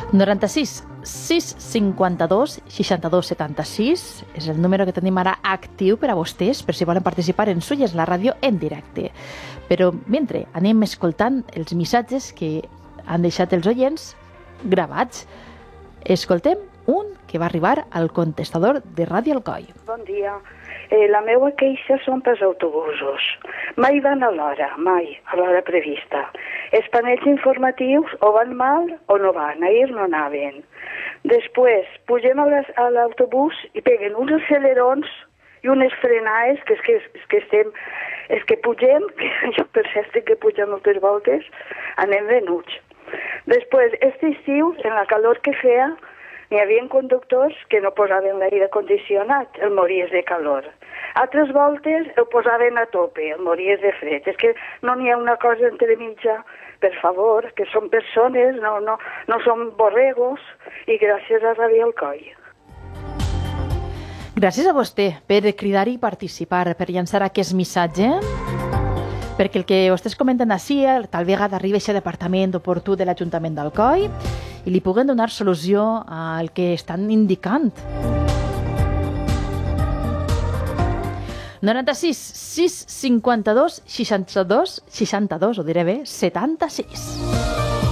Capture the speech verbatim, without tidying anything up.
noranta-sis sis cinquanta-dos seixanta-dos setanta-sis és el número que tenim ara actiu per a vostès, per si volen participar en Sulles la ràdio en directe. Però mentre anem escoltant els missatges que han deixat els oients gravats, escoltem un que va arribar al contestador de Ràdio Alcoi. Bon dia. Eh, la meva queixa són pels autobusos. Mai van a l'hora, mai, a l'hora prevista. Els panells informatius o van mal o no van, ahir no anaven. Després, pugem a les- a l'autobús i peguen uns accelerons i unes frenades, que és que, és que estem, és que pugem, que jo per cert que pugem moltes voltes, anem venuts. Després, este estiu, en la calor que feia, n'hi havia conductors que no posaven l'aire condicionat, el mories de calor. Altres voltes el posaven a tope, el mories de fred. És que no n'hi ha una cosa entre mitja, per favor, que són persones, no, no, no són borregos, i gràcies a Ràdio Alcoi. Gràcies a vostè per cridar i participar, per llançar aquest missatge, perquè el que vostès comenten així, tal vegada arriba a aquest departament oportú de l'Ajuntament d'Alcoi i li puguen donar solució al que estan indicant. noranta-sis sis cinquanta-dos seixanta-dos seixanta-dos, ho diré bé, setanta-sis.